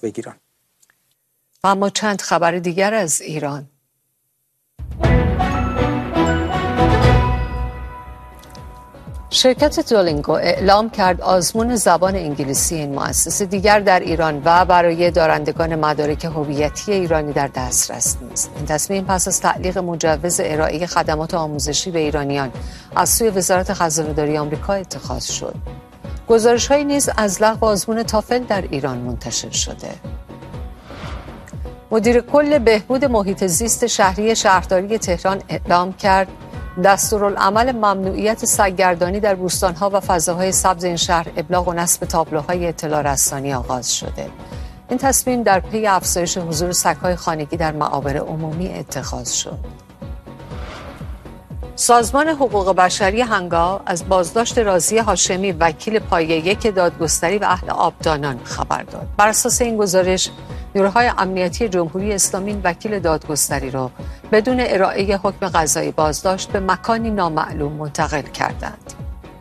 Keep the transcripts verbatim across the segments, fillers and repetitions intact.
بگیرن. و اما چند خبر دیگر از ایران. شرکت دولینگو اعلام کرد آزمون زبان انگلیسی این مؤسسه دیگر در ایران و برای دارندگان مدارک هویتی ایرانی در دسترس نیست. این تصمیم پس از تعلیق مجوز ارائه خدمات آموزشی به ایرانیان از سوی وزارت خزانه‌داری آمریکا اتخاذ شد. گزارش‌هایی نیز از لغو آزمون تافل در ایران منتشر شده. مدیر کل بهبود محیط زیست شهری شهرداری تهران اعلام کرد دستورالعمل ممنوعیت سگ‌گردانی در بوستان‌ها و فضاهای سبز این شهر ابلاغ و نصب تابلوهای اطلاع رسانی آغاز شده. این تصمیم در پی افزایش حضور سگ‌های خانگی در معابر عمومی اتخاذ شد. سازمان حقوق بشری هنگا از بازداشت راضی هاشمی وکیل پایه یک دادگستری و اهل آبدانان خبر داد. بر اساس این گزارش نیروهای امنیتی جمهوری اسلامی وکیل دادگستری را بدون ارائه حکم قضایی بازداشت به مکانی نامعلوم منتقل کردند.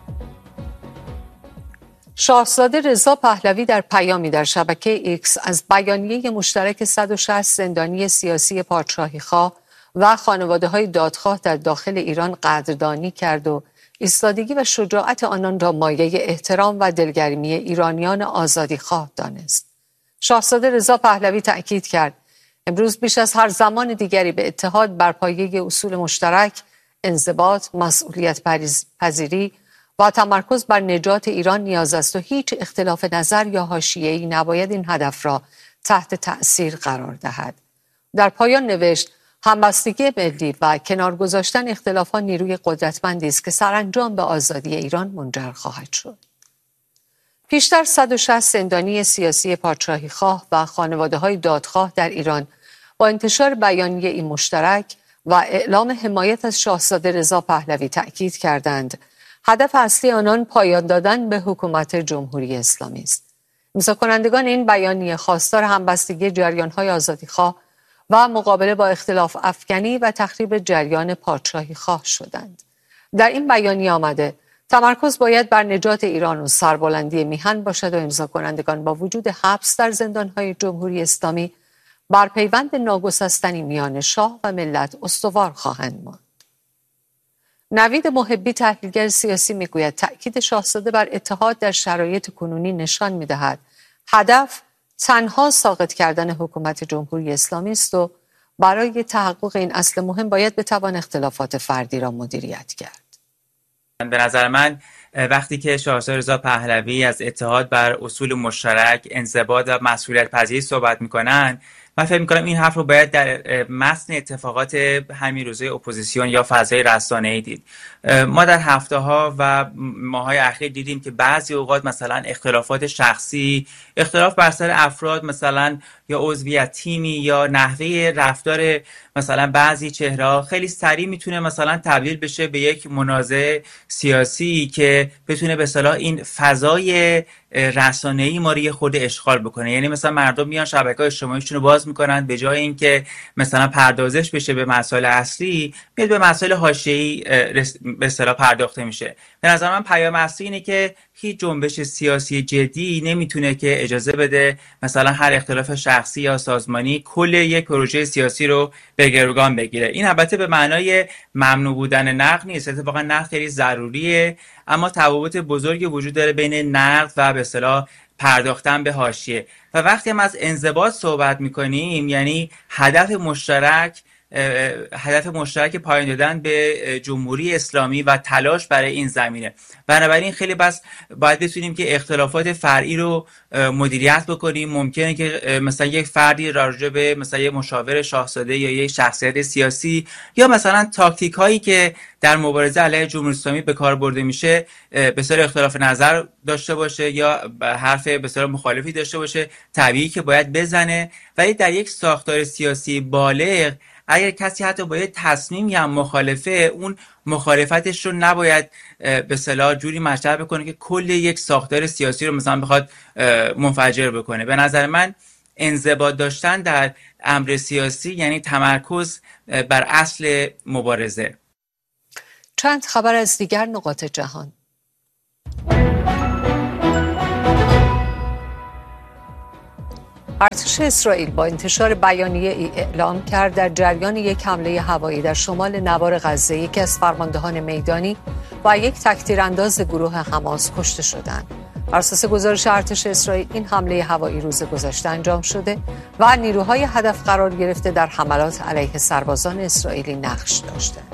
شاهزاده رضا پهلوی در پیامی در شبکه ایکس از بیانیه مشترک صد و شصت زندانی سیاسی پادشاهی‌خواه و خانواده‌های دادخواه در داخل ایران قدردانی کرد و ایستادگی و شجاعت آنان را مایه احترام و دلگرمی ایرانیان آزادیخواه دانست. شاهزاده رضا پهلوی تأکید کرد امروز بیش از هر زمان دیگری به اتحاد بر پایه اصول مشترک، انضباط، مسئولیت پذیری و تمرکز بر نجات ایران نیاز است و هیچ اختلاف نظر یا حاشیه‌ای نباید این هدف را تحت تأثیر قرار دهد. در پایان نوشت همبستگی ملی و کنار گذاشتن اختلافات نیروی قدرتمندی است که سرانجام به آزادی ایران منجر خواهد شد. پیشتر صد و شصت زندانی سیاسی پادشاهی‌خواه و خانواده‌های دادخواه در ایران با انتشار بیانیه این مشترک و اعلام حمایت از شاهزاده رضا پهلوی تأکید کردند هدف اصلی آنان پایان دادن به حکومت جمهوری اسلامی است. امضا کنندگان این بیانیه خواستار همبستگی جریان‌های آزادیخواه و مقابله با اختلاف افکنی و تخریب جریان پادشاهی‌خواه شدند. در این بیانیه آمده تمرکز باید بر نجات ایران و سربلندی میهن باشد و امضا کنندگان با وجود حبس در زندان‌های جمهوری اسلامی بر پیوند ناگسستنی میان شاه و ملت استوار خواهند ماند. نوید محبی تحلیلگر سیاسی میگوید تأکید شاهزاده بر اتحاد در شرایط کنونی نشان میدهد هدف تنها ساقط کردن حکومت جمهوری اسلامی است و برای تحقق این اصل مهم باید بتوان اختلافات فردی را مدیریت کرد. به نظر من وقتی که شاهزاده رضا پهلوی از اتحاد بر اصول مشترک، انضباط و مسئولیت پذیری صحبت میکنن، من فکر میکنم این حرف رو باید در متن اتفاقات همین روزه اپوزیسیون یا فضای رسانه‌ای دید. ما در هفته ها و ماهای اخیر دیدیم که بعضی اوقات مثلا اختلافات شخصی، اختلاف بر سر افراد مثلا یا عضویت تیمی یا نحوه رفتار مثلا بعضی چهره‌ها خیلی سریع میتونه مثلا تبدیل بشه به یک منازعه سیاسی که بتونه به اصطلاح این فضای رسانه‌ای ما رو یه خورده اشغال بکنه. یعنی مثلا مردم میان شبکه‌های اجتماعیشون رو باز میکنن، به جای اینکه مثلا پردازش بشه به مسائل اصلی میاد به مسائل حاشیه‌ای به اصطلاح پرداخته میشه. به نظر من پیام اصلی اینه که هیچ جنبش سیاسی جدی نمیتونه که اجازه بده مثلا هر اختلاف شخصی یا سازمانی کل یک پروژه سیاسی رو به گروگان بگیره. این البته به معنای ممنوع بودن نقد نیست، اتفاقا نقد خیلی ضروریه، اما تفاوت بزرگی وجود داره بین نقد و به اصطلاح پرداختن به حاشیه. و وقتی هم از انضباط صحبت میکنیم یعنی هدف مشترک هدف مشترک پایان دادن به جمهوری اسلامی و تلاش برای این زمینه. بنابراین خیلی بس باید بتونیم که اختلافات فرعی رو مدیریت بکنیم. ممکنه که مثلا یک فردی راجع به مثلا یک مشاور شاهزاده یا یک شخصیت سیاسی یا مثلا تاکتیک هایی که در مبارزه علیه جمهوری اسلامی به کار برده میشه به سر اختلاف نظر داشته باشه یا حرف به سر مخالفی داشته باشه، طبیعی که باید بزنه. ولی در یک ساختار سیاسی بالغ اگر کسی حتی با یه تصمیمی هم مخالفه، اون مخالفتش رو نباید به اصطلاح جوری مطرح بکنه که کل یک ساختار سیاسی رو مثلا بخواد منفجر بکنه. به نظر من انضباط داشتن در امر سیاسی یعنی تمرکز بر اصل مبارزه. چند خبر از دیگر نقاط جهان. ارتش اسرائیل با انتشار بیانیه ای اعلام کرد در جریان یک حمله هوایی در شمال نوار غزه یکی از فرماندهان میدانی و یک تک‌تیرانداز گروه حماس کشته شدند. بر اساس گزارش ارتش اسرائیل این حمله هوایی روز گذشته انجام شده و نیروهای هدف قرار گرفته در حملات علیه سربازان اسرائیلی نقش داشتند.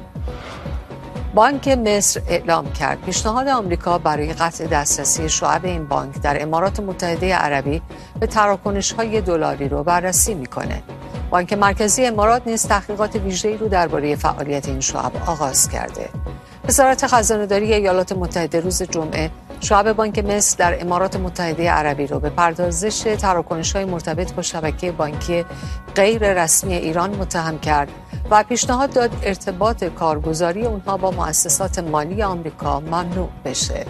بانک مصر اعلام کرد پیشنهاد آمریکا برای قطع دسترسی شعب این بانک در امارات متحده عربی به تراکنش‌های دلاری رو بررسی می‌کنه. بانک مرکزی امارات نیز تحقیقات ویژه‌ای رو درباره فعالیت این شعب آغاز کرده. وزارت خزانه‌داری ایالات متحده روز جمعه شعب بانک مصر در امارات متحده عربی رو به پردازش تراکنش‌های مرتبط با شبکه بانکی غیر رسمی ایران متهم کرد و پیشنهاد داد ارتباط کارگزاری اونها با مؤسسات مالی آمریکا ممنوع بشه.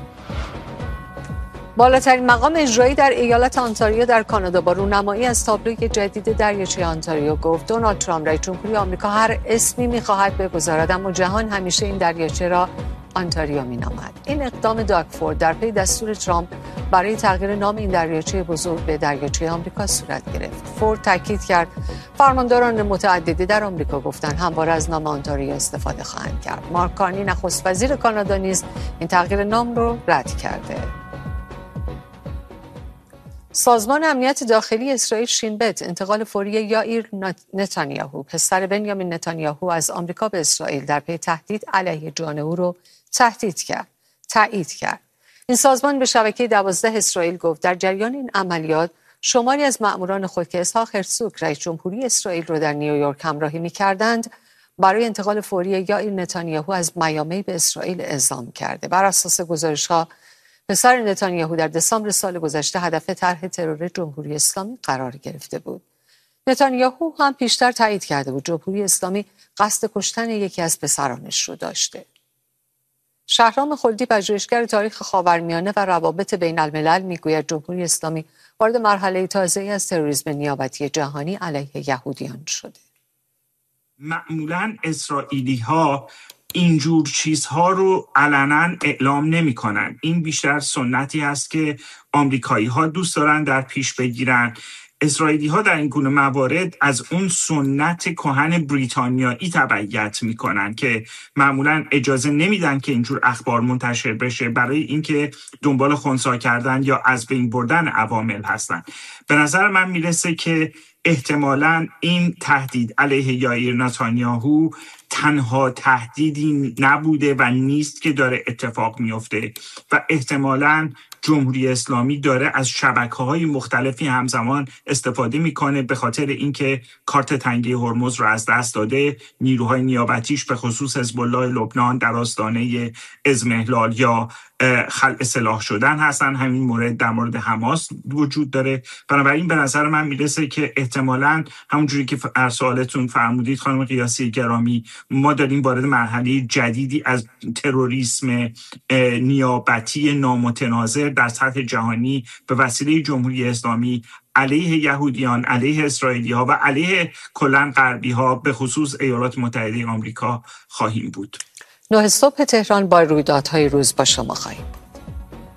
بالاترین مقام اجرایی در ایالت آنتاریو در کانادا با رونمایی از تابلوی جدید دریاچه آنتاریو گفت دونالد ترامپ رئیس جمهوری آمریکا هر اسمی می‌خواهد بگذارد، اما جهان همیشه این دریاچه را آنتاریو می‌نامد. این اقدام داگ فورد در پی دستور ترامپ برای تغییر نام این دریاچه بزرگ به دریاچه آمریکا صورت گرفت. فورد تاکید کرد فرمانداران متعددی در آمریکا گفتند همواره از نام آنتاریو استفاده خواهند کرد. مارک کارنی نخست وزیر کانادا نیز این تغییر نام را رد کرده. سازمان امنیت داخلی اسرائیل شین بت انتقال فوری یائیر نتانیاهو پسر بنیامین نتانیاهو از آمریکا به اسرائیل در پی تهدید علیه جان او را تهدید کرد تایید کرد. این سازمان به شبکه دوازده اسرائیل گفت در جریان این عملیات شماری از مأموران خود که اسحاق هرزوگ رئیس جمهوری اسرائیل را در نیویورک همراهی می‌کردند برای انتقال فوری یائیر نتانیاهو از میامی به اسرائیل اعزام کرده. بر اساس گزارش‌ها پسر نتانیاهو در دسامبر سال گذشته هدف طرح ترور جمهوری اسلامی قرار گرفته بود. نتانیاهو هم پیشتر تایید کرده بود جمهوری اسلامی قصد کشتن یکی از پسرانش رو داشته. شهرام خلدی پژوهشگر تاریخ خاورمیانه و روابط بین الملل میگوید جمهوری اسلامی وارد مرحله تازه‌ای از تروریسم نیابتی جهانی علیه یهودیان شده. معمولاً اسرائیلی‌ها اینجور چیزها رو علنا اعلام نمی کنن. این بیشتر سنتی هست که آمریکایی ها دوست دارن در پیش بگیرن. اسرائیلی ها در این گونه موارد از اون سنت کهن بریتانیایی تبعیت می کنن که معمولا اجازه نمیدن که اینجور اخبار منتشر بشه برای اینکه دنبال خنثی کردن یا از بین بردن عوامل هستن. به نظر من میرسه که احتمالاً این تهدید علیه یائیر نتانیاهو تنها تهدیدی نبوده و نیست که داره اتفاق میفته و احتمالاً جمهوری اسلامی داره از شبکه‌های مختلفی همزمان استفاده میکنه به خاطر اینکه کارت تنگه هرمز رو از دست داده. نیروهای نیابتیش به خصوص حزب الله لبنان در آستانه اضمحلال یا خلع سلاح شدن هستن. همین مورد در مورد حماس وجود داره. بنابراین به نظر من میرسه که احتمالاً همونجوری که در سوالتون فرمودید خانم قیاسی گرامی، ما داریم وارد مرحله جدیدی از تروریسم نیابتی نامتناظر در سطح جهانی به وسیله جمهوری اسلامی علیه یهودیان، علیه اسرائیلی ها و علیه کلاً غربی ها به خصوص ایالات متحده آمریکا خواهیم بود. نه صبح تهران با رویدادهای روز با شما خواهیم بود.